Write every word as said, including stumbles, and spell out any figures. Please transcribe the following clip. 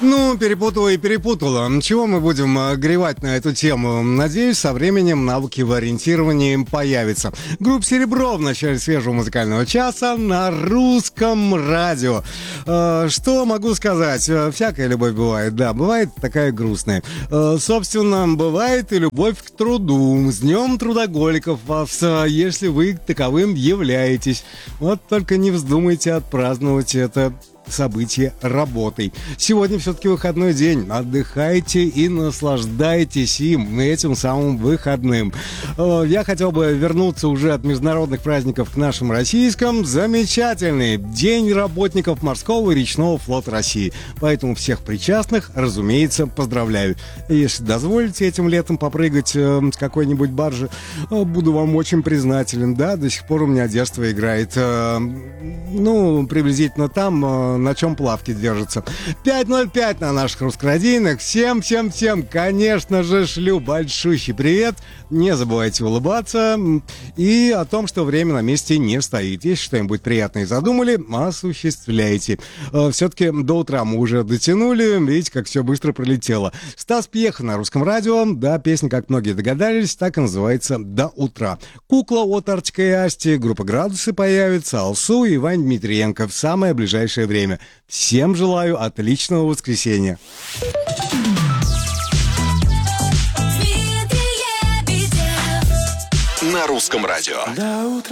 Ну, перепутала и перепутала. Чего мы будем э, горевать на эту тему? Надеюсь, со временем навыки в ориентировании появятся. Группа «Серебро» в начале свежего музыкального часа на русском радио. Э, что могу сказать? Э, всякая любовь бывает, да, бывает такая грустная. Э, собственно, бывает и любовь к труду. С Днем трудоголиков вас, э, если вы таковым являетесь. Вот только не вздумайте отпраздновать это событие работой. Сегодня все-таки выходной день. Отдыхайте и наслаждайтесь им, этим самым выходным. Я хотел бы вернуться уже от международных праздников к нашим российским. Замечательный День работников морского и речного флота России. Поэтому всех причастных, разумеется, поздравляю. Если дозволите этим летом попрыгать с какой-нибудь баржи, буду вам очень признателен. Да, до сих пор у меня детство играет. Ну, приблизительно там, на чем плавки держатся. пять ноль пять на наших русскородийных. Всем-всем-всем, конечно же, шлю большущий привет. Не забывайте улыбаться. И о том, что время на месте не стоит. Если что-нибудь приятное задумали, осуществляйте. Все-таки до утра мы уже дотянули. Видите, как все быстро пролетело. Стас Пьеха на русском радио. Да, песня, как многие догадались, так и называется «До утра». Кукла от Артика и Асти, группа «Градусы» появится, Алсу и Вань Дмитриенко в самое ближайшее время. Всем желаю отличного воскресенья. На русском радио.